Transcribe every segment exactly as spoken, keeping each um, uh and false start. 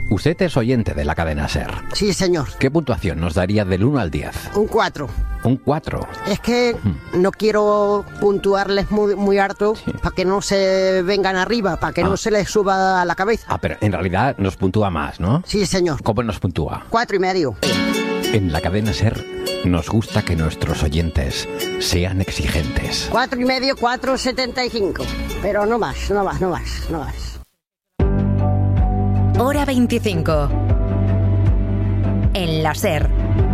Usted es oyente de la cadena SER. Sí, señor. ¿Qué puntuación nos daría del uno al diez? Un cuatro. Un cuatro. Es que Hmm. no quiero puntuarles muy, muy harto Sí. para que no se vengan arriba, para que Ah. no se les suba a la cabeza. Ah, pero en realidad nos puntúa más, ¿no? Sí, señor. ¿Cómo nos puntúa? Cuatro y medio. En la cadena SER nos gusta que nuestros oyentes sean exigentes. Cuatro y medio, cuatro setenta y cinco. Pero no más, no más, no más, no más. Hora veinticinco. En la SER.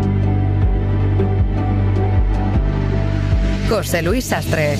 José Luis Sastre.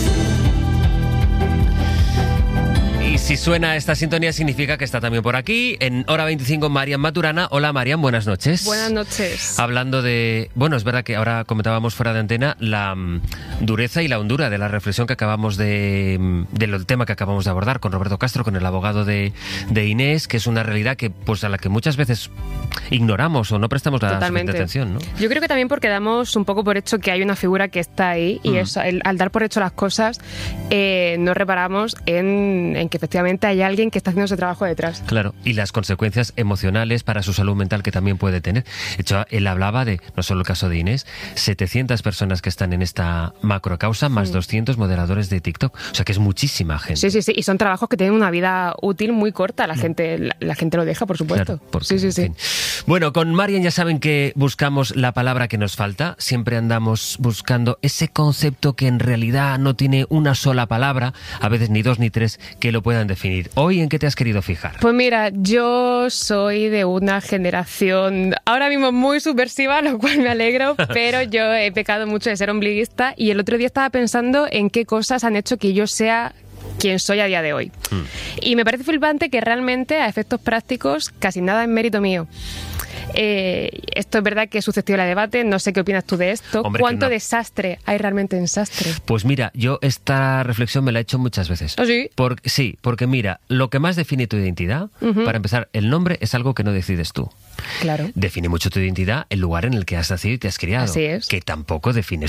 Y si suena esta sintonía significa que está también por aquí, en Hora veinticinco, Marian Maturana. Hola, Marian, buenas noches. Buenas noches. Hablando de... Bueno, es verdad que ahora comentábamos fuera de antena la mm, dureza y la hondura de la reflexión que acabamos de... mm, del tema que acabamos de abordar con Roberto Castro, con el abogado de, de Inés, que es una realidad que pues a la que muchas veces ignoramos o no prestamos la Totalmente. suficiente atención, ¿no? Yo creo que también porque damos un poco por hecho que hay una figura que está ahí y Mm. eso, el- al dar por hecho las cosas eh, no reparamos en, en que efectivamente hay alguien que está haciendo ese trabajo detrás. Claro, y las consecuencias emocionales para su salud mental que también puede tener. De hecho, él hablaba de, no solo el caso de Inés, setecientas personas que están en esta macrocausa, más doscientos moderadores de TikTok. O sea que es muchísima gente. Sí, sí, sí. Y son trabajos que tienen una vida útil muy corta. La gente, la, la gente lo deja, por supuesto. Claro, porque, sí, sí, en sí. fin. Bueno, con Marian ya saben que buscamos la palabra que nos falta. Siempre andamos buscando ese concepto que en realidad no tiene una sola palabra, a veces ni dos ni tres, que lo puedan definir. Hoy, ¿en qué te has querido fijar? Pues mira, yo soy de una generación ahora mismo muy subversiva, lo cual me alegro, pero yo he pecado mucho de ser ombliguista y el otro día estaba pensando en qué cosas han hecho que yo sea quien soy a día de hoy. Mm. Y me parece flipante que realmente a efectos prácticos casi nada es mérito mío. Eh, esto es verdad que es susceptible a debate, no sé qué opinas tú de esto. Hombre, que ¿Cuánto una- desastre hay realmente en Sastre? Pues mira, yo esta reflexión me la he hecho muchas veces. ¿Ah, sí? Por- sí, porque mira, lo que más define tu identidad, Ujú. para empezar, el nombre es algo que no decides tú. Claro. Define mucho tu identidad el lugar en el que has nacido y te has criado. Así es. Que tampoco defines